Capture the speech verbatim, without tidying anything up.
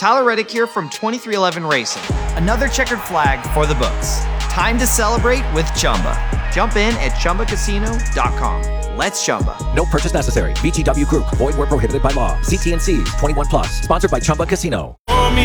Tyler Reddick here from twenty-three eleven Racing. Another checkered flag for the books. Time to celebrate with Chumba. Jump in at Chumba Casino dot com. Let's Chumba. No purchase necessary. V G W Group. Void where prohibited by law. See T and C's. twenty-one plus. Sponsored by Chumba Casino.